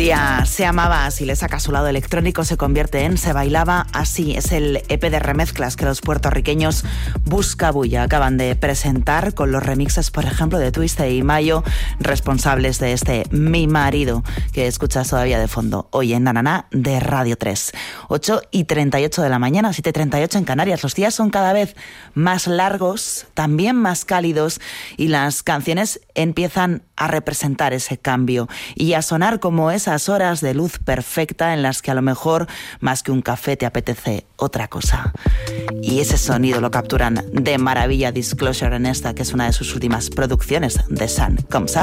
decía, se amaba así, le saca su lado electrónico, se convierte en se bailaba así. Es el EP de remezclas que los puertorriqueños Buscabulla acaban de presentar con los remixes, por ejemplo, de Twiste y Mayo, responsables de este Mi Marido, que escuchas todavía de fondo hoy en Nananá de Radio 3. 8:38 de la mañana, 7:38 en Canarias. Los días son cada vez más largos, también más cálidos, y las canciones empiezan a representar ese cambio y a sonar como esas horas de luz perfecta en las que a lo mejor más que un café te apetece otra cosa. Y ese sonido lo capturan de maravilla Disclosure en esta, que es una de sus últimas producciones de Sun Comes Up.